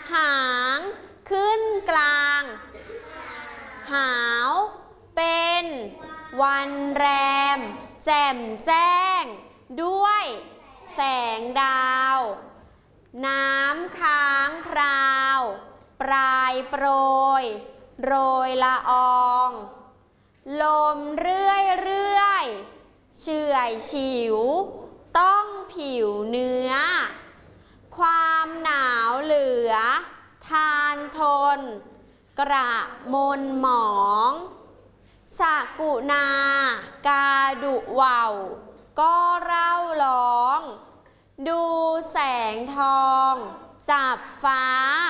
หางขึ้นกลางหาวเป็นวันแรมแจ่มแจ้งด้วยแสงดาวน้ำค้างพราวปลายโปรยโรยละอองลมเรื่อยเฉื่อยฉิวต้องผิวเนื้อความหนาวเหลือทานทนกระมนหมองสกุณากาดุว่าวก็เร่าร้องดูแสงทองจับฟ้า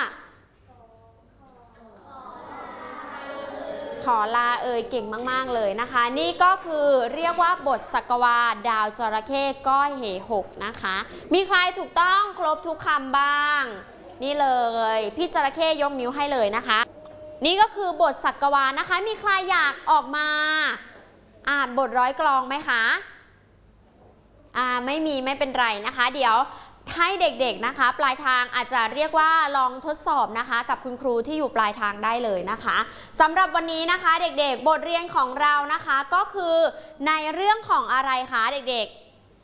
ขอลาเก่งมากๆเลยนะคะนี่ก็คือเรียกว่าบทสักวาดาวจระเข้ก้อยเหหกนะคะมีใครถูกต้องครบทุกคำบ้างนี่เลยพี่จระเข้ยกนิ้วให้เลยนะคะนี่ก็คือบทสักวานะคะมีใครอยากออกมาอ่านบทร้อยกลองไหมคะไม่มีไม่เป็นไรนะคะเดี๋ยวให้เด็กๆนะคะปลายทางอาจจะเรียกว่าลองทดสอบนะคะกับคุณครูที่อยู่ปลายทางได้เลยนะคะสำหรับวันนี้นะคะเด็กๆบทเรียนของเรานะคะก็คือในเรื่องของอะไรคะเด็กๆ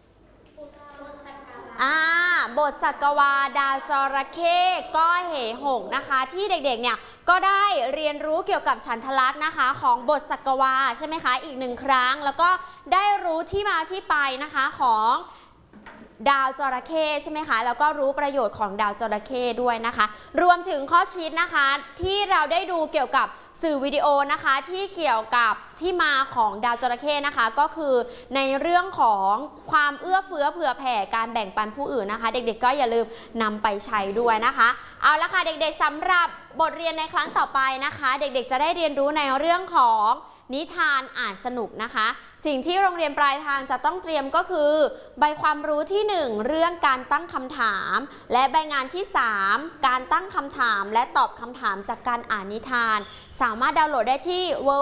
บทสักวาดาวจระเข้ก้อยเหหงนะคะที่เด็กๆเนี่ยก็ได้เรียนรู้เกี่ยวกับฉันทลักษณ์นะคะของบทสักวาใช่ไหมคะอีกหนึ่งครั้งแล้วก็ได้รู้ที่มาที่ไปนะคะของดาวจระเข้ใช่ไหมคะแล้วก็รู้ประโยชน์ของดาวจระเข้ด้วยนะคะรวมถึงข้อคิดนะคะที่เราได้ดูเกี่ยวกับสื่อวิดีโอนะคะที่เกี่ยวกับที่มาของดาวจระเข้นะคะก็คือในเรื่องของความเอื้อเฟื้อเผื่อแผ่การแบ่งปันผู้อื่นนะคะเด็กๆก็อย่าลืมนำไปใช้ด้วยนะคะเอาละค่ะเด็กๆสำหรับบทเรียนในครั้งต่อไปนะคะเด็กๆจะได้เรียนรู้ในเรื่องของนิทานอ่านสนุกนะคะสิ่งที่โรงเรียนปลายทางจะต้องเตรียมก็คือใบความรู้ที่1เรื่องการตั้งคำถามและใบงานที่3การตั้งคำถามและตอบคำถามจากการอ่านนิทานสามารถดาวน์โหลดได้ที่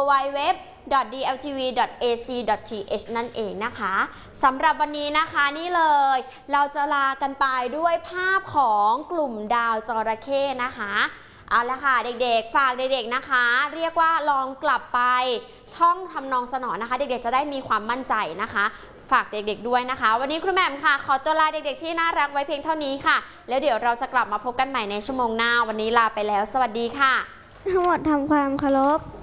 www.dltv.ac.th นั่นเองนะคะสำหรับวันนี้นะคะนี่เลยเราจะลากันไปด้วยภาพของกลุ่มดาวจระเข้นะคะเอาละค่ะเด็กๆฝากเด็กๆนะคะเรียกว่าลองกลับไปท่องทำนองสนอนะคะเด็กๆจะได้มีความมั่นใจนะคะฝากเด็กๆด้วยนะคะวันนี้ครูแหม่มค่ะขอตัวลาเด็กๆที่น่ารักไว้เพียงเท่านี้ค่ะแล้วเดี๋ยวเราจะกลับมาพบกันใหม่ในชั่วโมงหน้าวันนี้ลาไปแล้วสวัสดีค่ะทั้งหมดทำความเคารพ